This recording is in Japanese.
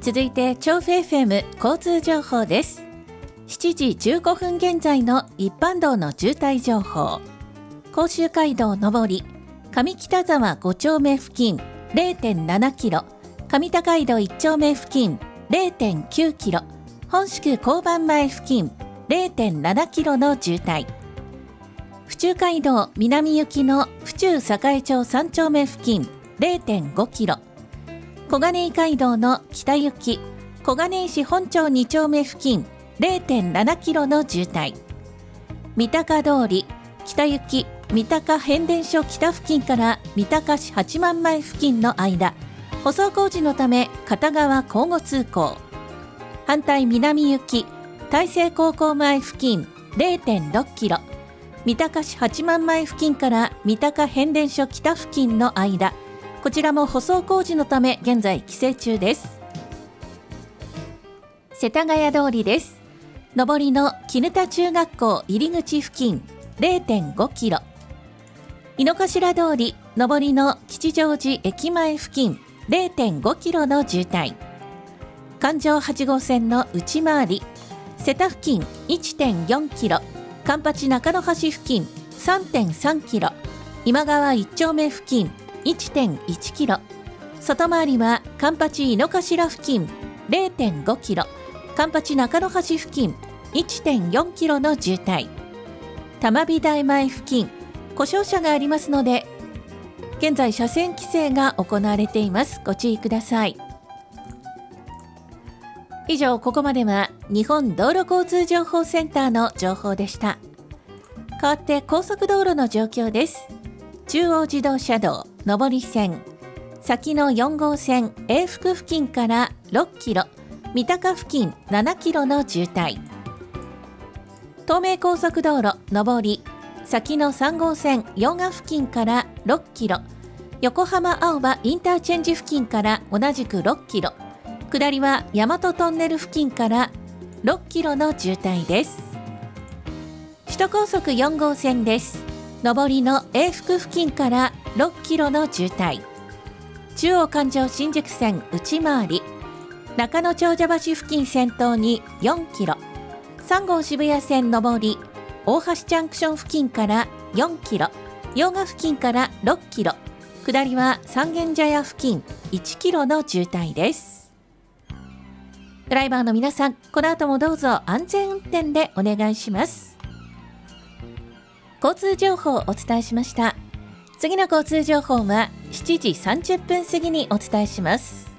続いて調布 FM 交通情報です。7時15分現在の一般道の渋滞情報。甲州街道上り上北沢5丁目付近 0.7 キロ、上高井戸1丁目付近 0.9 キロ、本宿交番前付近 0.7 キロの渋滞。府中街道南行きの府中栄町3丁目付近 0.5 キロ、小金井街道の北行き小金井市本町2丁目付近 0.7 キロの渋滞。三鷹通り北行き三鷹変電所北付近から三鷹市八幡前付近の間、舗装工事のため片側交互通行。反対南行き大成高校前付近 0.6 キロ、三鷹市八幡前付近から三鷹変電所北付近の間、こちらも舗装工事のため現在規制中です。世田谷通りです。上りの絹田中学校入り口付近 0.5 キロ、井の頭通り上りの吉祥寺駅前付近 0.5 キロの渋滞。環状8号線の内回り瀬田付近 1.4 キロ、環八中野橋付近 3.3 キロ、今川1丁目付近 1.1 キロ、外回りは環八井の頭付近 0.5 キロ、環八中野橋付近 1.4 キロの渋滞。玉美大前付近故障車がありますので現在車線規制が行われています。ご注意ください。以上、ここまでは日本道路交通情報センターの情報でした。代わって高速道路の状況です。中央自動車道上り線先の4号線永福付近から6キロ、三鷹付近7キロの渋滞。東名高速道路上り先の3号線用賀付近から6キロ、横浜青葉インターチェンジ付近から同じく6キロ、下りは大和トンネル付近から6キロの渋滞です。首都高速4号線です。上りの永福付近から6キロの渋滞。中央環状新宿線内回り中野長者橋付近先頭に4キロ、3号渋谷線上り大橋ジャンクション付近から4キロ、用賀付近から6キロ、下りは三軒茶屋付近1キロの渋滞です。ドライバーの皆さん、この後もどうぞ安全運転でお願いします。交通情報をお伝えしました。次の交通情報は7時30分過ぎにお伝えします。